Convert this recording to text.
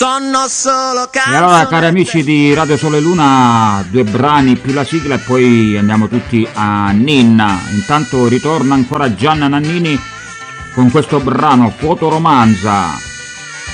Tonno solo E allora, cari amici di Radio Sole Luna, 2 brani più la sigla e poi andiamo tutti a Ninna. Intanto ritorna ancora Gianna Nannini con questo brano Fotoromanza.